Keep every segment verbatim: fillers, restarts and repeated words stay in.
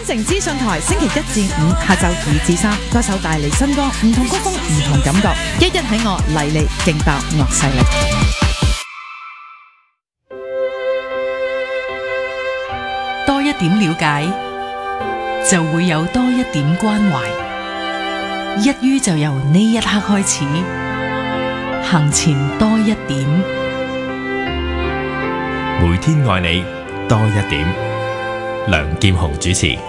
靜資訊台星期一至五下晝二至三，歌手帶嚟新歌，唔同曲風，唔同感覺，一一喺我黎利勁爆樂勢力。 多一點了解，就會有多一點關懷。一於就由呢一刻開始，行前多一點。 每天愛你多一點。梁劍雄主持。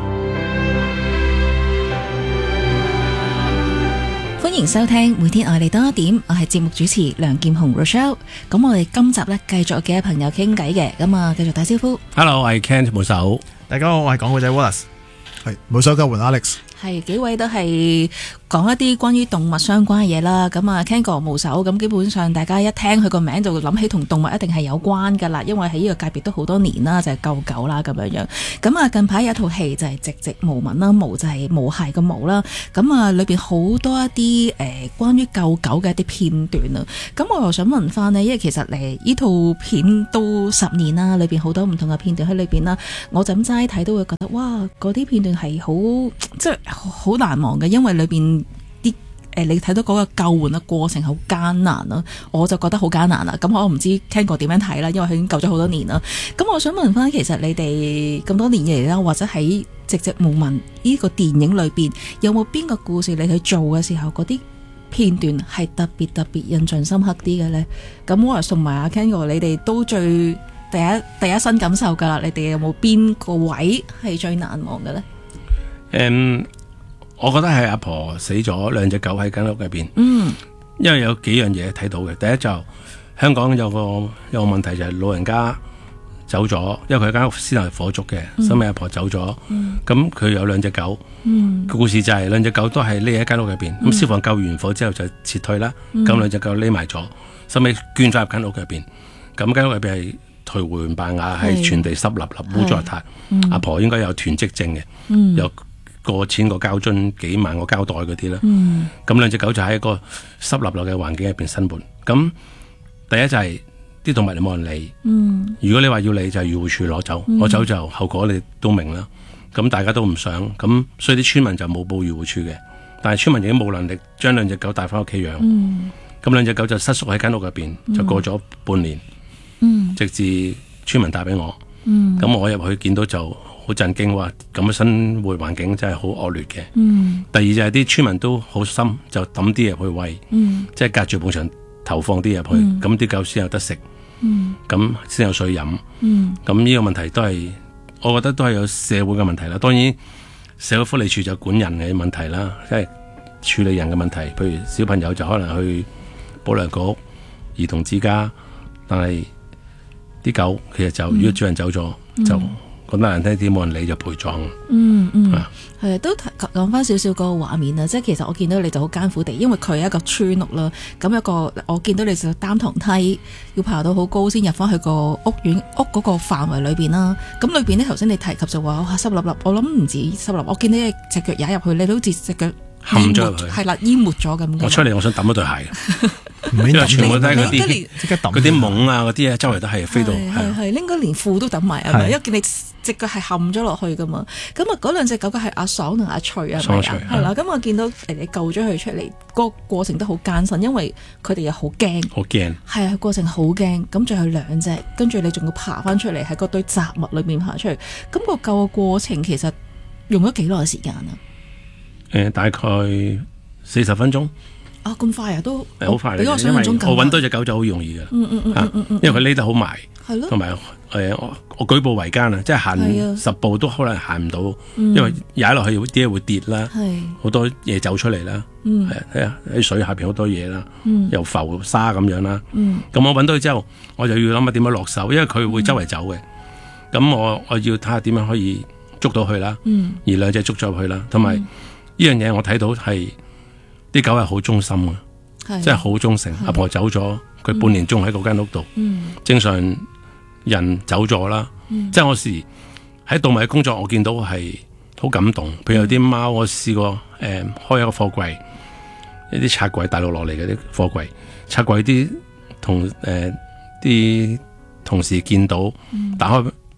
歡迎收聽每天愛你多一點，我係節目主持梁劍雄 Rochelle。咁我哋今集咧繼續有幾位朋友傾偈嘅，咁啊繼續打招呼。 Hello， 我係 Ken 冇手。 大家好，我係講古仔 Wallace。係冇手救援 Alex。 係幾位都係講一啲關於動物相關嘅嘢啦。咁啊 Ken 哥無手，咁基本上大家一聽佢個名就諗起同動物一定係有關噶啦，因為喺呢個界別都好多年啦，就係、是、救狗啦咁樣樣。咁啊近排有一套戲就係寂寂無聞啦，無就係無骸嘅無啦。咁啊裏邊好多一啲誒、呃、關於救狗嘅一啲片段啊。咁我又想問翻呢，因為其實誒呢套片都十年啦，裏邊好多唔同嘅片段喺裏邊啦，我就咁齋睇都會覺得哇，嗰啲片段係好即係好難忘嘅，因為裏邊啲誒你睇到嗰個救援嘅過程好艱難啦，我就覺得好艱難啦。咁我唔知聽過點樣睇啦，因為佢已經救咗好多年啦。咁我想問翻，其實你哋咁多年嚟啦，或者喺寂寂無聞呢個電影裏邊，有冇邊個故事你去做嘅時候，嗰啲片段係特別特別印象深刻啲嘅呢？咁我同埋阿 Ken 哥，你哋都最第一第一身感受噶啦，你哋有冇邊個位係最難忘嘅呢？ 誒、um,，我覺得係阿婆死咗，兩隻狗喺間屋入邊。 嗯， 因為有幾樣嘢睇到嘅。第一就香港有個有個問題就係老人家走咗，因為佢間屋先係火燭嘅，收尾阿婆走咗。咁、嗯、佢有兩隻狗。嗯，個故事就係、是、兩隻狗都係匿喺間屋入邊。咁、嗯、消防救完火之後就撤退啦。咁、嗯、兩隻狗匿埋咗，收尾捐翻入間屋入邊。咁間屋入邊係頹垣敗瓦，係全地濕立立污糟邋遢。阿婆應該有囤積症嘅。嗯，有過千個膠樽、幾萬個膠袋嗰啲啦，咁、嗯、兩隻狗就喺一個濕立立嘅環境入邊生活。咁第一就係、是、啲動物你冇人理、嗯，如果你話要理就係漁護署攞走，攞、嗯、走就後果你都明啦。咁大家都唔想，咁所以啲村民就冇報漁護署嘅，但係村民已經冇能力將兩隻狗帶翻屋企養，咁、嗯、兩隻狗就失縮喺間屋入邊，就過咗半年、嗯，直至村民打俾我，咁、嗯、我入去見到就好震驚，話咁嘅生活環境真係好惡劣嘅、嗯。第二就係啲村民都好心，就抌啲入去餵，嗯、即係隔住埲牆投放啲入去，咁、嗯、啲狗先有得食，咁、嗯、先有水飲。咁、嗯、呢個問題都係，我覺得都係有社會嘅問題啦。當然社會福利署就管人嘅問題啦，即係處理人嘅問題。譬如小朋友就可能去保良局、兒童之家，但係啲狗其實就、嗯、如果主人走咗、嗯、就。講得難聽啲，冇人理就陪葬。嗯嗯，係、啊、都講翻少少嗰個畫面啦，即係其實我見到你就好艱苦地，因為佢係一個村屋啦，咁一個我見到你就擔堂梯，要爬到好高先入翻去個屋苑屋嗰個範圍裏邊啦。咁裏邊呢，頭先你提及就話哇濕立立，我諗唔止濕立，我見到你隻腳踩入去，你都好似隻腳陷咗入去，係啦，淹沒咗咁。我出嚟，我想抌一對鞋。因為全部都係嗰啲嗰啲懵啊，嗰啲啊，周圍都係飛到，係係應該連褲都抌埋係咪？因為見你隻腳係陷咗落去噶嘛。咁啊，嗰兩隻狗嘅係阿爽同阿翠啊，係咪啊？係啦。咁我見到誒你救咗佢出嚟，個過程都好艱辛，因為佢哋又好驚，好驚係啊，過程好驚。咁仲有兩隻，跟住你仲要爬翻出嚟喺嗰堆雜物裏面爬出嚟。咁個救嘅過程其實用咗幾耐時間啊？誒，大概四十分鐘。啊，咁快啊，都好快嚟嘅，因為我揾多隻狗就好容易噶，嗯嗯嗯嗯嗯嗯，因為佢匿得好埋，係咯，同埋誒我我舉步維艱啊，即係行十步都可能行唔到，因為踩落去啲嘢會跌啦，係好多嘢走出嚟啦，嗯，係啊，睇下喺水下邊好多嘢啦，嗯，又浮沙咁樣啦，嗯，咁我揾到佢之後，我就要諗下點樣落手，因為佢會周圍走嘅，咁、嗯、我我要睇下點樣可以捉到佢啦，嗯，而兩隻捉咗佢啦，同埋呢樣嘢我睇到係。啲狗係好忠心嘅，即係好忠誠。阿婆走咗，佢半年鐘喺嗰間屋度、嗯。正常人走咗啦、嗯，即係我時喺動物嘅工作，我見到係好感動。譬如有啲貓，我試過誒、呃、開一個貨櫃，一啲拆櫃大陸落嚟嘅啲貨櫃，拆櫃啲同誒啲同事見到、嗯、打開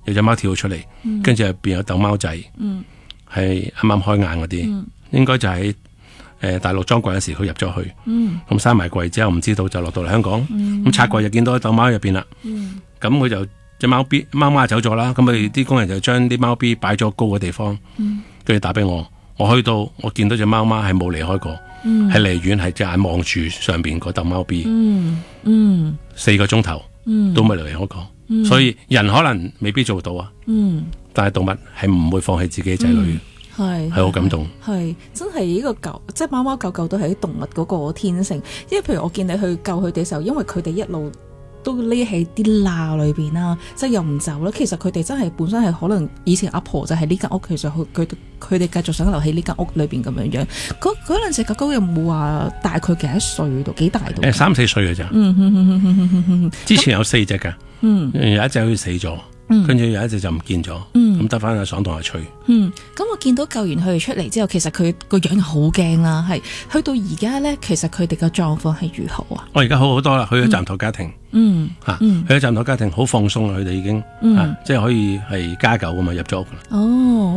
有隻貓跳咗出嚟，跟住入邊有竇貓仔，係啱啱開眼嗰啲，嗯、應該就喺、是、誒、呃、大陸裝櫃嗰時佢入咗去，咁閂埋櫃之後唔知道就落到嚟香港，咁、嗯、拆櫃就見到竇貓入邊啦，咁佢、嗯、就隻貓 B 貓媽走咗啦，咁佢啲工人就將啲貓 B 擺咗高嘅地方，跟住、嗯、打俾我，我去到我見到隻貓媽係冇離開過，係離遠係隻眼望住上邊嗰竇貓 B，嗯嗯、四個鐘頭都未離開過。嗯、所以人可能未必做到啊，嗯、但係動物係唔會放棄自己嘅仔女，係係好感動， 係真係呢個狗，即係貓貓狗狗都係啲動物嗰個天性。因為譬如我見你去救佢哋嘅時候，因為佢哋一路都匿喺啲罅裏邊啦，即係又唔走啦。其實佢哋真係本身係可能以前阿婆就喺呢間屋，其實佢佢佢哋繼續想留喺呢間屋裏邊咁樣樣。嗰嗰兩隻狗狗有冇話大概幾多歲到？幾大到？ 誒，三四歲嘅咋？之前有四隻噶。嗯，有一隻好似死咗，跟住、嗯、有一隻就唔見咗，咁得翻阿爽同阿翠。嗯， 咁我見到救完佢哋出嚟之後，其實佢個樣好驚啦，係去到而家咧，其實佢哋嘅狀況係如何啊？ 我而家好好多啦，去咗暫託家庭，嗯，吓、嗯，去咗暫託家庭好放鬆啦，佢哋已經，嗯、啊，即係可以係家狗咁嘛，入咗屋啦。哦。